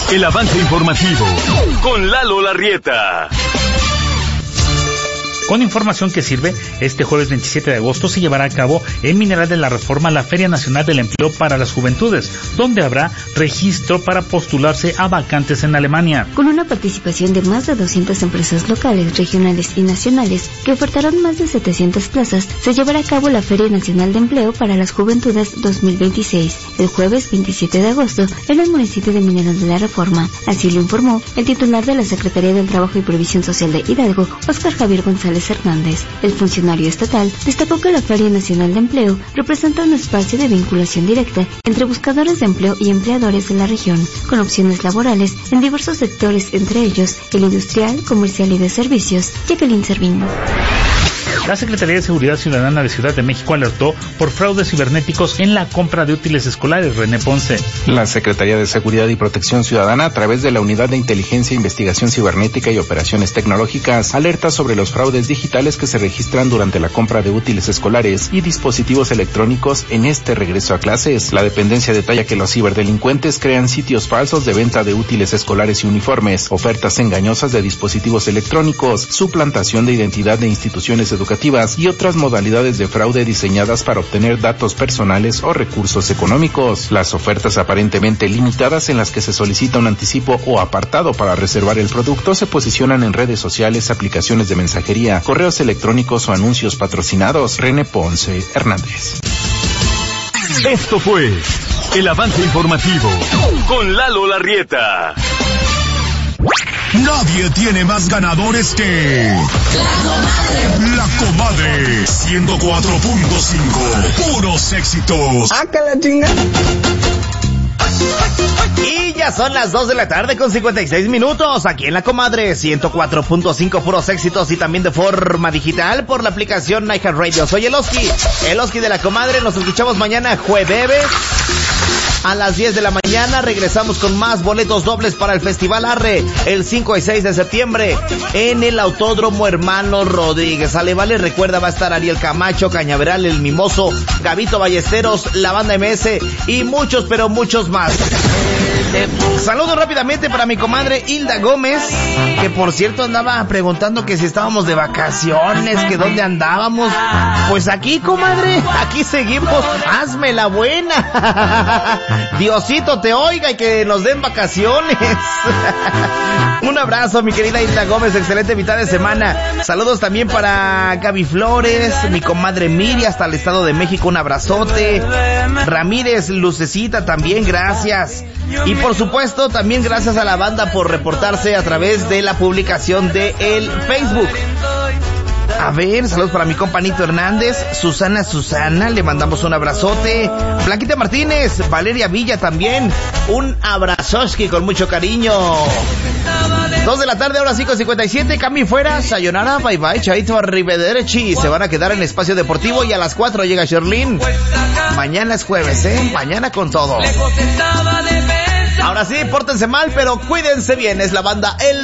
El avance informativo con Lalo Larrieta. Con información que sirve, este jueves 27 de agosto se llevará a cabo en Mineral de la Reforma la Feria Nacional del Empleo para las Juventudes, donde habrá registro para postularse a vacantes en Alemania. Con una participación de más de 200 empresas locales, regionales y nacionales que ofertarán más de 700 plazas, se llevará a cabo la Feria Nacional de Empleo para las Juventudes 2026, el jueves 27 de agosto, en el municipio de Mineral de la Reforma. Así lo informó el titular de la Secretaría del Trabajo y Previsión Social de Hidalgo, Óscar Javier González Hernández. El funcionario estatal destacó que la Feria Nacional de Empleo representa un espacio de vinculación directa entre buscadores de empleo y empleadores de la región, con opciones laborales en diversos sectores, entre ellos el industrial, comercial y de servicios. Jacqueline Servino. La Secretaría de Seguridad Ciudadana de Ciudad de México alertó por fraudes cibernéticos en la compra de útiles escolares. René Ponce. La Secretaría de Seguridad y Protección Ciudadana, a través de la Unidad de Inteligencia, Investigación Cibernética y Operaciones Tecnológicas, alerta sobre los fraudes digitales que se registran durante la compra de útiles escolares y dispositivos electrónicos en este regreso a clases. La dependencia detalla que los ciberdelincuentes crean sitios falsos de venta de útiles escolares y uniformes, ofertas engañosas de dispositivos electrónicos, suplantación de identidad de instituciones educativas y otras modalidades de fraude diseñadas para obtener datos personales o recursos económicos. Las ofertas aparentemente limitadas en las que se solicita un anticipo o apartado para reservar el producto se posicionan en redes sociales, aplicaciones de mensajería, correos electrónicos o anuncios patrocinados. René Ponce Hernández. Esto fue el avance informativo con Lalo Larrieta. Nadie tiene más ganadores que La Comadre 104.5. Puros éxitos. ¡Acá la chinga! Y ya son las 2 de la tarde con 56 minutos aquí en La Comadre 104.5, puros éxitos, y también de forma digital por la aplicación iHeartRadio. Soy el Oski de La Comadre. Nos escuchamos mañana jueves a las 10 de la mañana. Regresamos con más boletos dobles para el Festival Arre el 5 y 6 de septiembre en el Autódromo Hermanos Rodríguez. Ale, vale, recuerda, va a estar Ariel Camacho, Cañaveral, El Mimoso, Gabito Ballesteros, la banda MS y muchos, pero muchos más. Saludos rápidamente para mi comadre Hilda Gómez, que por cierto andaba preguntando que si estábamos de vacaciones, que dónde andábamos. Pues aquí, comadre, aquí seguimos. Hazme la buena. Diosito te oiga y que nos den vacaciones. Un abrazo, mi querida Hilda Gómez, excelente mitad de semana. Saludos también para Gaby Flores, mi comadre Miri hasta el Estado de México, un abrazote. Ramírez Lucecita también, gracias. Y por supuesto también gracias a la banda por reportarse a través de la publicación de el Facebook. A ver, saludos para mi companito Hernández, Susana, le mandamos un abrazote. Blanquita Martínez, Valeria Villa también, un abrazoski con mucho cariño. 2 de la tarde, ahora 5:57, Cami fuera, sayonara, bye bye, chaito, arrivederci. Se van a quedar en Espacio Deportivo y a las 4 llega Sherlyn. Mañana es jueves, mañana con todo. Ahora sí, pórtense mal, pero cuídense bien, es la banda El